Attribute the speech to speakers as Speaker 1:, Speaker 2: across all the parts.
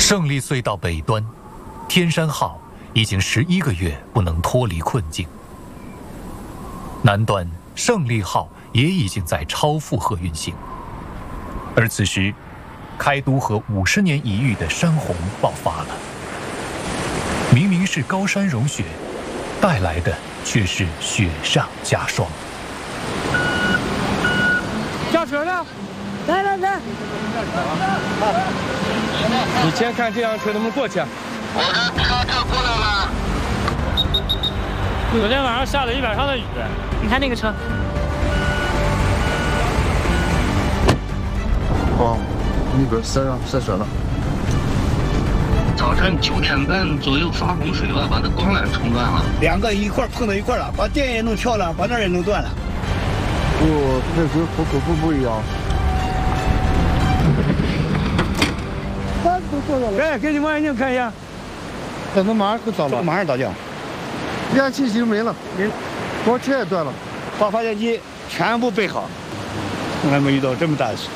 Speaker 1: 胜利隧道北端，天山号已经11个月不能脱离困境。南端，胜利号也已经在超负荷运行。而此时，开都河50年一遇的山洪爆发了。明明是高山融雪，带来的却是雪上加霜。
Speaker 2: 下车了，来！你先看这辆车能不能过去。
Speaker 3: 我的车过来了。
Speaker 2: 昨天晚上下了1晚上的雨，你看那个车。
Speaker 4: 哦，那个塞水了。
Speaker 3: 早晨9点半左右发洪水了，把这光缆冲断了。
Speaker 5: 2个一块碰到一块了，把电也弄跳了，把那儿也弄断了。
Speaker 4: 哦，那时候和口风不一样。
Speaker 5: 哎，给你望远镜看一下。
Speaker 4: 那马上就倒了，
Speaker 5: 马上倒掉。
Speaker 4: 燃气已经没了，光车也断了，
Speaker 5: 把发电机全部备好。从来没遇到这么大的事。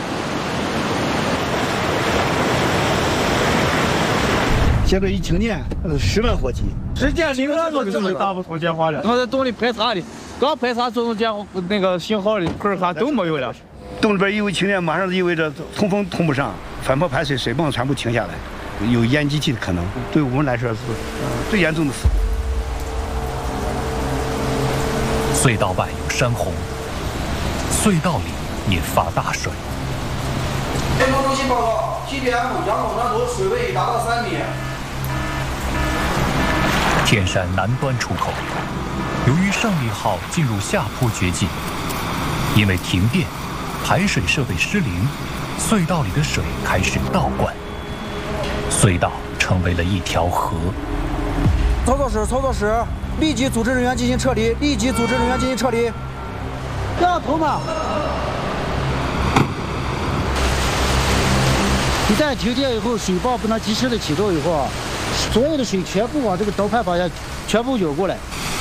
Speaker 5: 现在一停电，10万火急。
Speaker 2: 直接0个多就是打不出电话了。我在洞里排查的，刚排查中间那个信号的根啥都没有了。
Speaker 5: 洞里边一有停电，马上意味着通风通不上，反坡排水水泵全部停下来，有淹机器的可能。对我们来说是最严重的事故。
Speaker 1: 隧道外有山洪，隧道里也发大水。
Speaker 6: 天空中心报告，7点杨拱山头水位已达到3米。
Speaker 1: 天山南端出口，由于胜利号进入下坡绝境，因为停电，排水设备失灵，隧道里的水开始倒灌，隧道成为了一条河。
Speaker 6: 操作室，立即组织人员进行撤离，掉头嘛。一旦停电以后，水泵不能及时的启动以后啊，所有的水全部往这个导盘方向全部涌过来。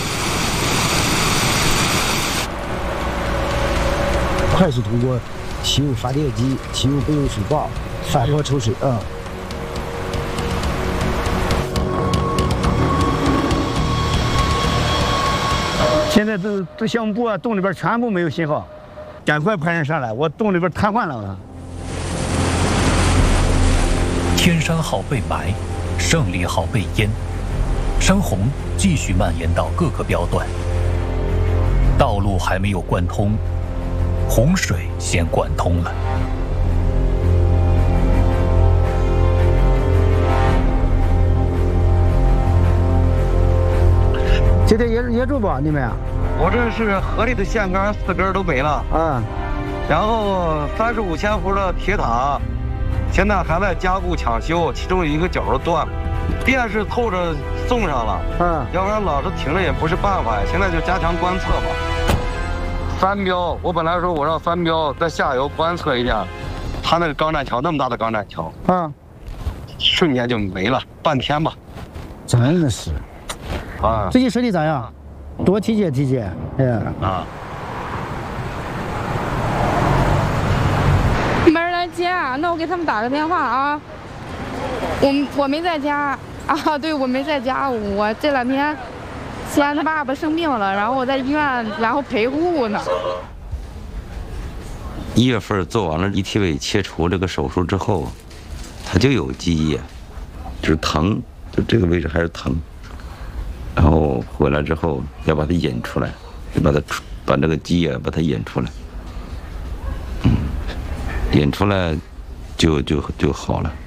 Speaker 6: 快速通过启用发电机、启用备用水泵、反坡抽水啊。现在这项目部啊，洞里边全部没有信号，赶快派人上来，我洞里边瘫痪了。
Speaker 1: 天山号被埋，胜利号被淹，山洪继续蔓延到各个标段，道路还没有贯通，洪水先贯通了。
Speaker 6: 今天严重不？你们？
Speaker 7: 我这是河里的线杆4根都没了，然后35千伏的铁塔。现在还在加固抢修，其中一个角都断了，电是凑着送上了，要不然老是停着也不是办法呀。现在就加强观测吧。3标，我本来说我让3标在下游观测一下，他那个钢栈桥那么大的钢栈桥，瞬间就没了，半天吧。
Speaker 6: 真的是，最近身体咋样？多体检，哎呀。
Speaker 8: 姐，那我给他们打个电话啊。我没在家啊，对，我没在家，我这2天西安他爸爸生病了，然后我在医院，然后陪护呢。
Speaker 9: 1月份做完了离体尾切除这个手术之后，他就有积液，就是疼，就这个位置还是疼。然后回来之后要把它引出来，就把这个积液把它引出来。引出来就好了。